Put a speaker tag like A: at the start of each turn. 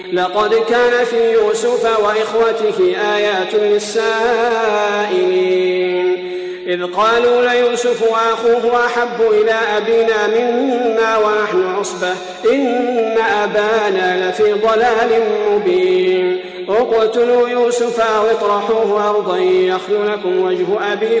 A: لقد كان في يوسف وإخوته آيات للسائلين إذ قالوا ليوسف وأخوه أحب إلى أبينا منا ونحن عصبة إن أبانا لفي ضلال مبين اقتلوا يوسف أو اطرحوه أرضا يخل لكم وجه أبيكم